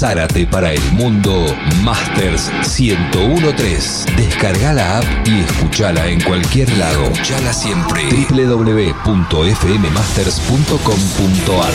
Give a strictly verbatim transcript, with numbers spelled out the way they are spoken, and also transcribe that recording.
Zárate para el mundo Masters ciento uno punto tres. Descarga la app y escuchala en cualquier lado. Escuchala siempre. doble u doble u doble u punto f m masters punto com punto a r